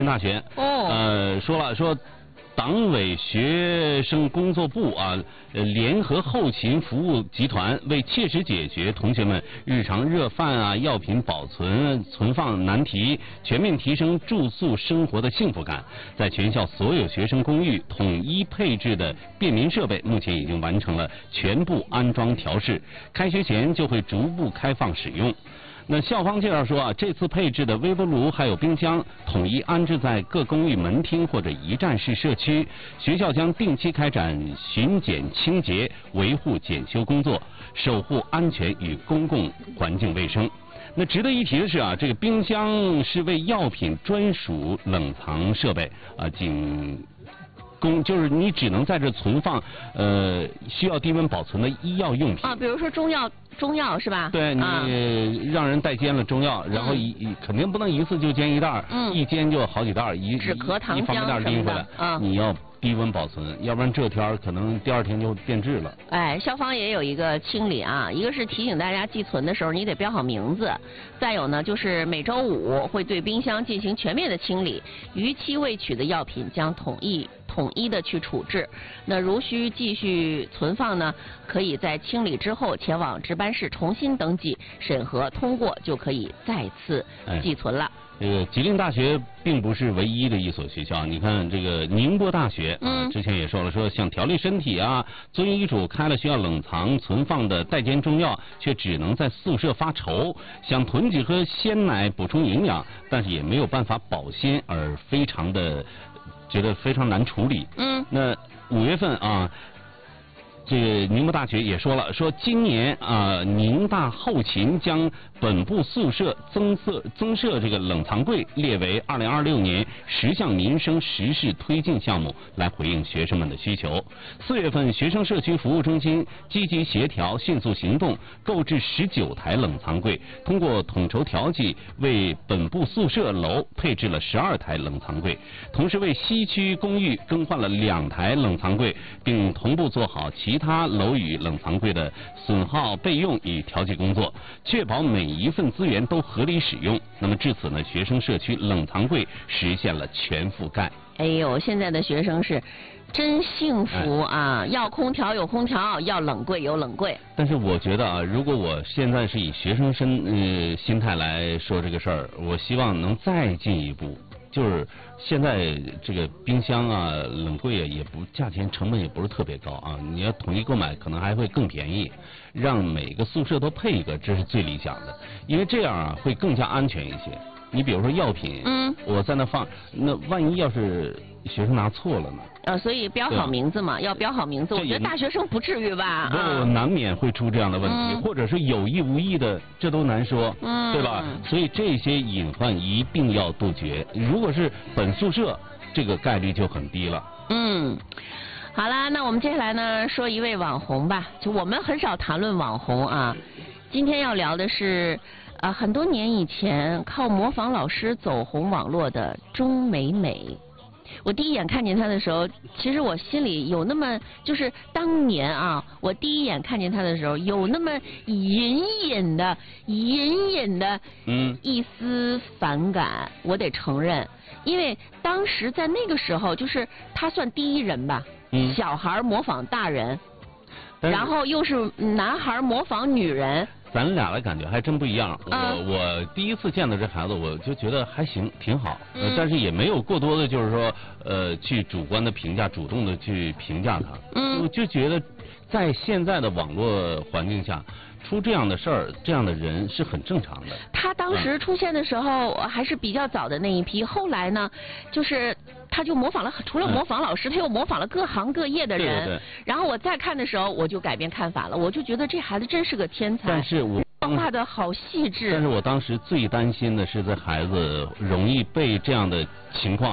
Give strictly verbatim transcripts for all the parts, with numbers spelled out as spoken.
大学哦，呃，说了说。党委学生工作部啊，呃，联合后勤服务集团，为切实解决同学们日常热饭啊、药品保存存放难题，全面提升住宿生活的幸福感，在全校所有学生公寓统一配置的便民设备，目前已经完成了全部安装调试，开学前就会逐步开放使用。那校方介绍说啊，这次配置的微波炉还有冰箱统一安置在各公寓门厅或者一站式社区，学校将定期开展巡检清洁、维护检修工作，守护安全与公共环境卫生。那值得一提的是啊，这个冰箱是为药品专属冷藏设备啊，仅供就是你只能在这存放呃需要低温保存的医药用品啊，比如说中药。中药是吧？ 对，你啊、 让人代煎了中药，然后一、嗯、肯定不能一次就煎一袋，嗯，一煎就好几袋，一止咳糖浆什么的， 啊， 你要低温保存，要不然这天可能第二天就变质了。 哎，校方也有一个清理啊，一个是提醒大家寄存的时候你得标好名字，再有呢就是每周五会对冰箱进行全面的清理，逾期未取的药品将统一。统一的去处置，那如需继续存放呢，可以在清理之后前往值班室重新登记审核通过，就可以再次寄存了。 这个吉林大学并不是唯一的一所学校，你看这个宁波大学啊，之前也说了，说想调理身体啊，遵医嘱开了需要冷藏存放的代煎中药，却只能在宿舍发愁；想囤几盒鲜奶补充营养，但是也没有办法保鲜，而非常的。觉得非常难处理。嗯，那五月份啊，这个宁波大学也说了，说今年啊，宁大后勤将本部宿舍增设增设这个冷藏柜列为二零二六年十项民生实事推进项目，来回应学生们的需求。四月份，学生社区服务中心积极协调、迅速行动，购置十九台冷藏柜，通过统筹调剂，为本部宿舍楼配置了十二台冷藏柜，同时为西区公寓更换了两台冷藏柜，并同步做好其他楼宇冷藏柜的损耗备用与调剂工作，确保每一份资源都合理使用。那么至此呢，学生社区冷藏柜实现了全覆盖。 哎呦，现在的学生是真幸福啊！哎、要空调有空调，要冷柜有冷柜。 但是我觉得啊，如果我现在是以学生身呃心态来说这个事儿，我希望能再进一步。就是现在这个冰箱啊、冷柜啊，也不价钱成本也不是特别高啊。你要统一购买，可能还会更便宜。让每个宿舍都配一个，这是最理想的，因为这样啊会更加安全一些。你比如说药品，嗯，我在那放，那万一要是学生拿错了呢？ 呃，所以标好名字嘛，要标好名字。我觉得大学生不至于吧？ 不、啊，难免会出这样的问题，嗯、或者是有意无意的，这都难说，嗯，对吧？所以这些隐患一定要杜绝。如果是本宿舍，这个概率就很低了。 嗯。好啦，那我们接下来呢说一位网红吧。就我们很少谈论网红啊，今天要聊的是啊，很多年以前靠模仿老师走红网络的钟美美。我第一眼看见她的时候，其实我心里有那么，就是当年啊，我第一眼看见她的时候，有那么隐隐的、隐隐的，嗯，一丝反感。我得承认，因为当时在那个时候，就是她算第一人吧。嗯、小孩模仿大人，然后又是男孩模仿女人。 咱俩的感觉还真不一样。我、啊、我第一次见到这孩子，我就觉得还行，挺好，嗯呃、但是也没有过多的，就是说呃去主观的评价，主动的去评价他。嗯，我就觉得在现在的网络环境下，出这样的事儿，这样的人是很正常的。 他当时出现的时候、嗯、还是比较早的那一批，后来呢，就是他就模仿了，除了模仿老师，嗯、他又模仿了各行各业的人。 对对对。 然后我再看的时候，我就改变看法了，我就觉得这孩子真是个天才。 但是我画的好细致。 但是我当时最担心的是，这孩子容易被这样的情况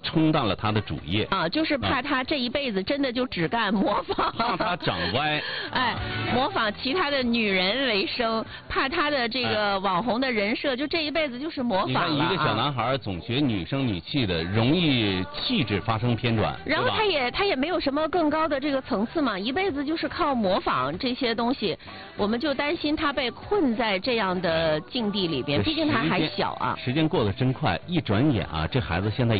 冲淡了他的主业。 啊，就是怕他这一辈子真的就只干模仿， 怕他长歪。 哎，模仿其他的女人为生，怕他的这个网红的人设就这一辈子就是模仿了。 你看一个小男孩总学女声女气的，容易气质发生偏转。 然后他也他也没有什么更高的这个层次嘛，一辈子就是靠模仿这些东西，我们就担心他被困在这样的境地里边，毕竟他还小啊。 时间过得真快，一转眼啊，这孩子现在